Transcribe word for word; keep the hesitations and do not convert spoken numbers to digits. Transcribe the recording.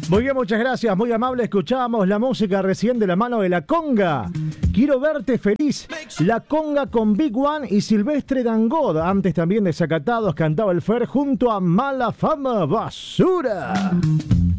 Muy bien, muchas gracias, muy amable. Escuchábamos la música recién de la mano de La Conga. Quiero verte feliz. La Conga con Big One y Silvestre Dangond. Antes también de Desacatados cantaba el Fer junto a Mala Fama Basura.